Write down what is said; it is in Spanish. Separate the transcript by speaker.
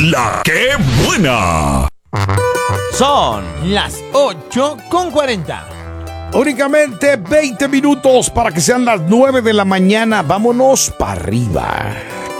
Speaker 1: La que buena.
Speaker 2: Son las 8:40.
Speaker 3: Únicamente 20 minutos para que sean las 9 de la mañana. Vámonos para arriba.